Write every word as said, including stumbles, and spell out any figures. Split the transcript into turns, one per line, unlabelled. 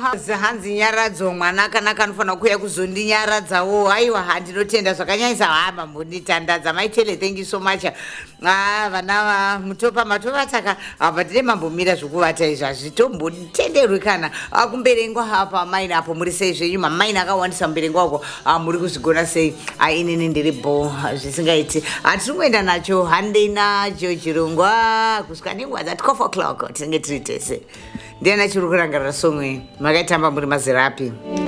hanzi nyaradzo mwana kana kanofana kuya kuzondinyaradzawo. Aiwa handinotenda zvakanyanyisa hama mbonditandadza. Maitele, thank you so much. Ah vana mutopa matopa taka apa tine mambomira zvokuvata izvi hazvitombotenderwi kana akumberengwa hapa maina apo muri sei zvenyu mamaina akawandisa muberengwa wako muri kuzvigona sei. Inini ndiri bo zvisingaiti hatirikuenda nacho handei nacho chirongwa kusvika nenguva dzati twelve o'clock tinenge tiri tese. Ndiana chiri kurangarira songwe makaitamba muri mazerapi.